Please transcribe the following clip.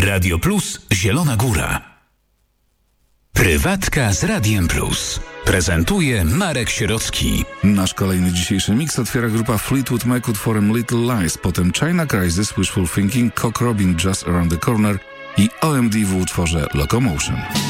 Radio Plus Zielona Góra. Prywatka z Radiem Plus. Prezentuje Marek Sierocki. Nasz kolejny dzisiejszy miks otwiera grupa Fleetwood Mac utworem Little Lies, potem China Crisis, Wishful Thinking, Cock Robin Just Around the Corner i OMD w utworze Locomotion.